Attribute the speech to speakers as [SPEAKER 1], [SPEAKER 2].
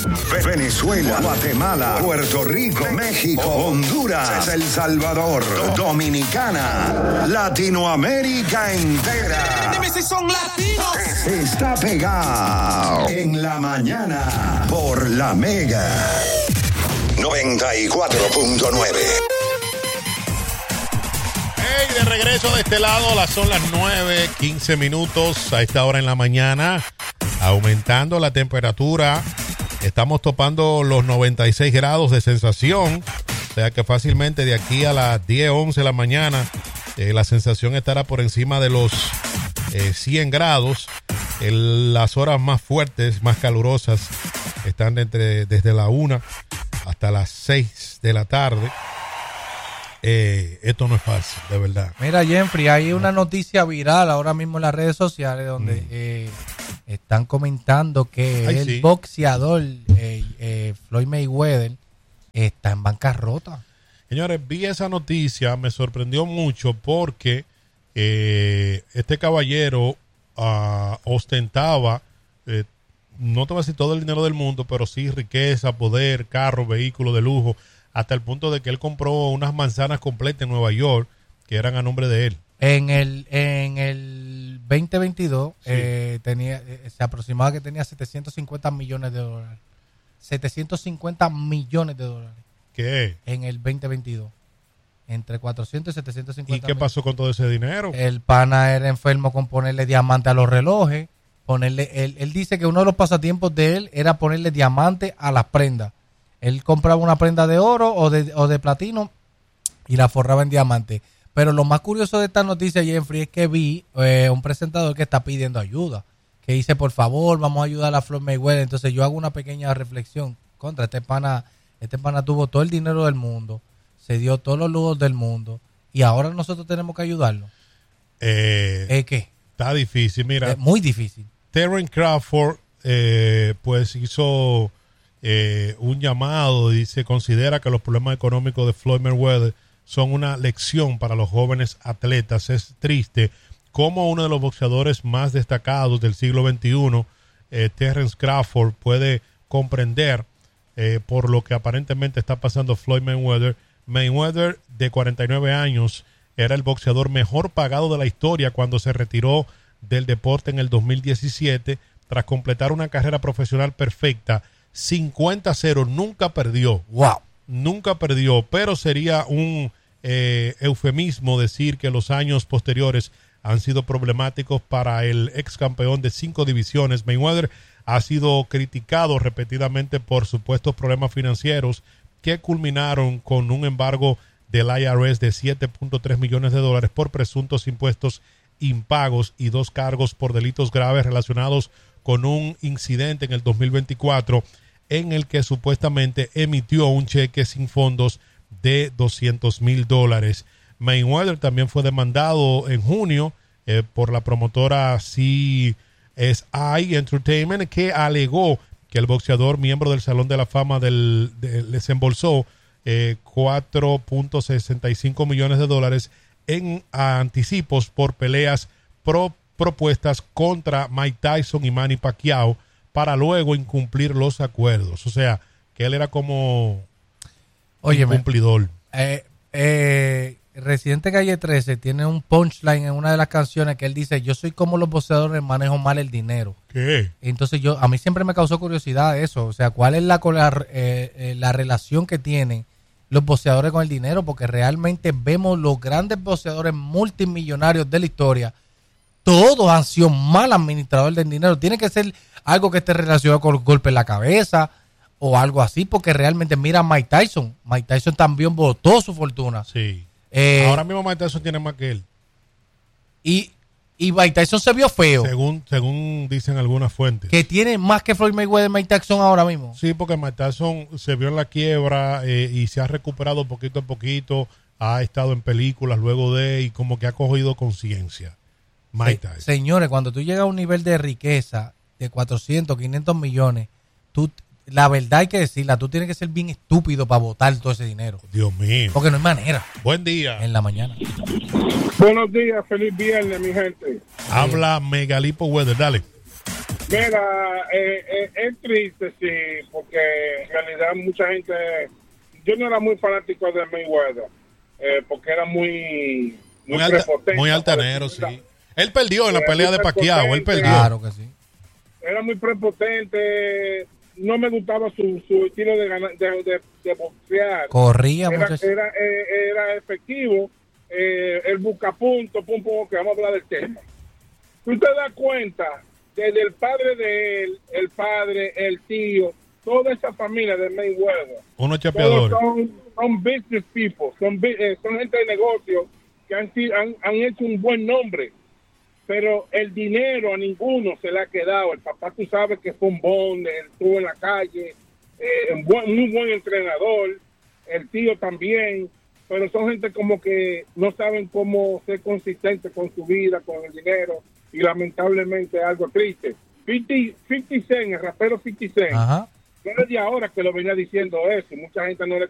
[SPEAKER 1] Venezuela, Guatemala, Puerto Rico, México, Honduras, El Salvador, Dominicana, Latinoamérica entera.
[SPEAKER 2] Dime si son latinos.
[SPEAKER 1] Está pegado en la mañana por La Mega 94.9.
[SPEAKER 3] Hey, de regreso de este lado, son las 9:15 minutos a esta hora en la mañana, aumentando la temperatura. Estamos topando los 96 grados de sensación, o sea que fácilmente de aquí a las 10, 11 de la mañana la sensación estará por encima de los 100 grados. Las horas más fuertes, más calurosas, están desde la 1 hasta las 6 de la tarde. Esto no es fácil, de verdad.
[SPEAKER 4] Mira, Jeffrey, hay una noticia viral ahora mismo en las redes sociales donde están comentando que el boxeador Floyd Mayweather está en bancarrota.
[SPEAKER 3] Señores, vi esa noticia, me sorprendió mucho porque este caballero ostentaba, no te voy a decir todo el dinero del mundo, pero sí riqueza, poder, carro, vehículo de lujo, hasta el punto de que él compró unas manzanas completas en Nueva York que eran a nombre de él.
[SPEAKER 4] En el 2022 sí. Se aproximaba que tenía 750 millones de dólares. 750 millones de dólares.
[SPEAKER 3] ¿Qué?
[SPEAKER 4] En el 2022. Entre 400 y 750
[SPEAKER 3] ¿Y qué pasó con todo ese dinero?
[SPEAKER 4] El pana era enfermo con ponerle diamante a los relojes. Él dice que uno de los pasatiempos de él era ponerle diamante a las prendas. Él compraba una prenda de oro o de platino y la forraba en diamante. Pero lo más curioso de esta noticia, Jeffrey, es que vi un presentador que está pidiendo ayuda. Que dice, por favor, vamos a ayudar a Floyd Mayweather. Entonces yo hago una pequeña reflexión. Contra este pana tuvo todo el dinero del mundo, se dio todos los lujos del mundo y ahora nosotros tenemos que ayudarlo. ¿Qué?
[SPEAKER 3] Está difícil, mira.
[SPEAKER 4] Es muy difícil.
[SPEAKER 3] Terence Crawford pues hizo un llamado, dice, considera que los problemas económicos de Floyd Mayweather son una lección para los jóvenes atletas. Es triste cómo uno de los boxeadores más destacados del siglo XXI, Terence Crawford, puede comprender por lo que aparentemente está pasando Floyd Mayweather. Mayweather, de 49 años, era el boxeador mejor pagado de la historia cuando se retiró del deporte en el 2017 tras completar una carrera profesional perfecta. 50-0, nunca perdió.
[SPEAKER 4] Wow.
[SPEAKER 3] Nunca perdió, pero sería un eufemismo decir que los años posteriores han sido problemáticos para el ex campeón de 5 divisiones. Mayweather ha sido criticado repetidamente por supuestos problemas financieros que culminaron con un embargo del IRS de $7.3 millones por presuntos impuestos impagos y 2 cargos por delitos graves relacionados con un incidente en el 2024 en el que supuestamente emitió un cheque sin fondos de $200,000. Mayweather también fue demandado en junio por la promotora CSI Entertainment, que alegó que el boxeador, miembro del Salón de la Fama desembolsó $4.65 millones en anticipos por peleas propuestas contra Mike Tyson y Manny Pacquiao para luego incumplir los acuerdos. O sea, que él era como un cumplidor.
[SPEAKER 4] Residente Calle 13 tiene un punchline en una de las canciones que él dice, yo soy como los boxeadores, manejo mal el dinero.
[SPEAKER 3] ¿Qué?
[SPEAKER 4] Entonces a mí siempre me causó curiosidad eso, o sea, ¿cuál es la relación que tienen los boxeadores con el dinero? Porque realmente vemos los grandes boxeadores multimillonarios de la historia, todos han sido mal administradores del dinero. Tiene que ser algo que esté relacionado con el golpe en la cabeza o algo así, porque realmente mira a Mike Tyson. Mike Tyson también botó su fortuna.
[SPEAKER 3] Sí. Ahora mismo Mike Tyson tiene más que él.
[SPEAKER 4] Y Mike Tyson se vio feo.
[SPEAKER 3] Según dicen algunas fuentes.
[SPEAKER 4] Que tiene más que Floyd Mayweather Mike Tyson ahora mismo.
[SPEAKER 3] Sí, porque Mike Tyson se vio en la quiebra y se ha recuperado poquito a poquito. Ha estado en películas luego y como que ha cogido conciencia. Mike Tyson.
[SPEAKER 4] Señores, cuando tú llegas a un nivel de riqueza de 400, 500 millones, la verdad hay que decirla, tú tienes que ser bien estúpido para botar todo ese dinero.
[SPEAKER 3] Dios mío.
[SPEAKER 4] Porque no hay manera.
[SPEAKER 3] Buen día.
[SPEAKER 4] En la mañana.
[SPEAKER 5] Buenos días, feliz viernes, mi gente.
[SPEAKER 3] Habla Megalipo Weather, dale.
[SPEAKER 2] Mira, es triste, sí, porque en realidad mucha gente... Yo no era muy fanático de Mayweather, porque era muy prepotente.
[SPEAKER 3] Muy altanero, sí. Él perdió en la pelea de Pacquiao, él perdió.
[SPEAKER 4] Claro que sí.
[SPEAKER 2] Era muy prepotente, no me gustaba su estilo de boxear.
[SPEAKER 4] Corría mucho.
[SPEAKER 2] Era efectivo, el buscapunto, pum, que vamos a hablar del tema. Tú te das cuenta, desde el padre de él, el padre, el tío, toda esa familia de Mayweather.
[SPEAKER 3] Unos chapeadores.
[SPEAKER 2] Son business people, son gente de negocio que han hecho un buen nombre. Pero el dinero a ninguno se le ha quedado. El papá, tú sabes que fue un bon, estuvo en la calle, muy buen entrenador, el tío también, pero son gente como que no saben cómo ser consistente con su vida, con el dinero, y lamentablemente es algo triste. 50 Cent, el rapero 50 Cent,
[SPEAKER 4] Ajá.
[SPEAKER 2] no es de ahora que lo venía diciendo eso, y mucha gente no le